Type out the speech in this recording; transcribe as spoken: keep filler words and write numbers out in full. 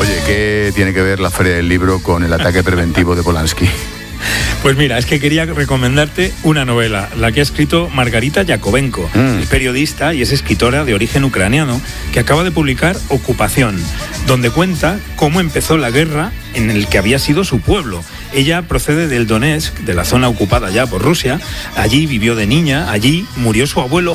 Oye, ¿qué tiene que ver la Feria del Libro con el ataque preventivo de Polanski? Pues mira, es que quería recomendarte una novela, la que ha escrito Margarita Yakovenko, mm. es periodista y es escritora de origen ucraniano, que acaba de publicar Ocupación, donde cuenta cómo empezó la guerra en el que había sido su pueblo. Ella procede del Donetsk, de la zona ocupada ya por Rusia. Allí vivió de niña, allí murió su abuelo